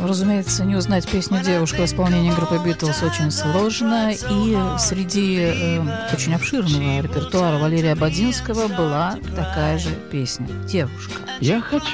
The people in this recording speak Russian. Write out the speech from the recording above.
разумеется, не узнать песню «Девушка» в исполнении группы «Битлз» очень сложно. И среди очень обширного репертуара Валерия Ободзинского была такая же песня «Девушка». Я хочу